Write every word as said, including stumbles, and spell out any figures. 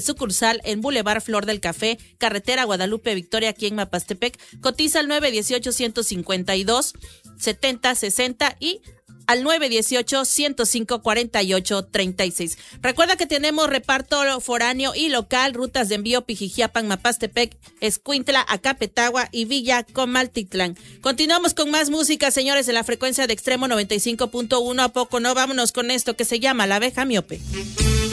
sucursal en Boulevard Flor del Café, carretera Guadalupe Victoria, aquí en Mapastepec. Cotiza al nueve dieciocho, ciento cincuenta y dos, setenta sesenta y al nueve dieciocho, ciento cinco, cuarenta y ocho, treinta y seis. Recuerda que tenemos reparto foráneo y local, rutas de envío Pijijiapan, Mapastepec, Escuintla, Acapetagua y Villa Comaltitlán. Continuamos con más música, señores, en la frecuencia de Extremo noventa y cinco punto uno. ¿A poco no? Vámonos con esto que se llama La Abeja Miope.